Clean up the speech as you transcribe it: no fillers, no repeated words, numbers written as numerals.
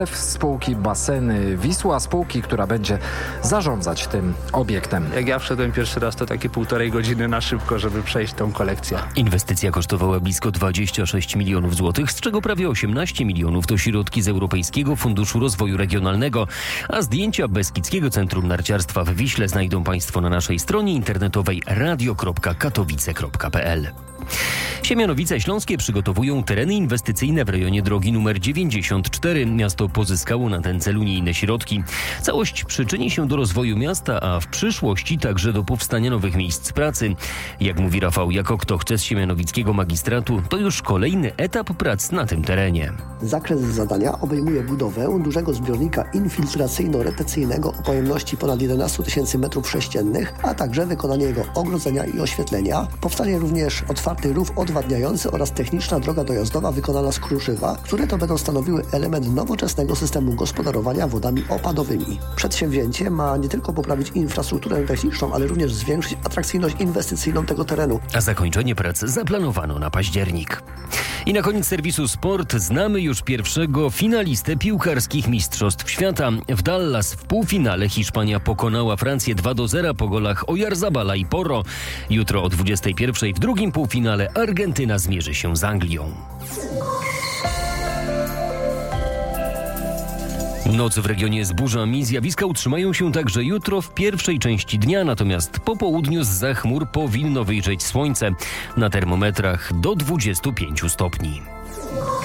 spółki Baseny Wisła, spółki, która będzie zarządzać tym obiektem. Jak ja wszedłem pierwszy raz, to takie 1,5 godziny na szybko, żeby przejść tą kolekcję. Inwestycja kosztowała blisko 26 milionów złotych, z czego prawie 18 milionów to środki z Europejskiego Funduszu Rozwoju Regionalnego, a zdjęcia Beskidzkiego Centrum Narciarstwa w Wiśle znajdą Państwo na naszej stronie internetowej radio.katowice.pl. Siemianowice Śląskie przygotowują tereny inwestycyjne w rejonie drogi nr 94. Miasto pozyskało na ten cel unijne środki. Całość przyczyni się do rozwoju miasta, a w przyszłości także do powstania nowych miejsc pracy. Jak mówi Rafał Jako, kto chce z siemianowickiego magistratu, to już kolejny etap prac na tym terenie. Zakres zadania obejmuje budowę dużego zbiornika infiltracyjno-retencyjnego o pojemności ponad 11 tysięcy m3, a także wykonanie jego ogrodzenia i oświetlenia. Powstanie również otwarty rów odwadniający oraz techniczna droga dojazdowa wykonana z kruszywa, które to będą stanowiły element nowoczesnego systemu gospodarowania wodami opadowymi. Przedsięwzięcie ma nie tylko poprawić infrastrukturę techniczną, ale również zwiększyć atrakcyjność inwestycyjną tego terenu. A zakończenie prac zaplanowano na październik. I na koniec serwisu Sport znamy już pierwszego finalistę piłkarskich Mistrzostw Świata. W Dallas w półfinale Hiszpania pokonała Francję 2-0 po golach Oyarzabala i Porro. Jutro o 21:00 w drugim półfinale Argentyna zmierzy się z Anglią. Noc w regionie z burzami. Zjawiska utrzymają się także jutro w pierwszej części dnia, natomiast po południu zza chmur powinno wyjrzeć słońce. Na termometrach do 25 stopni.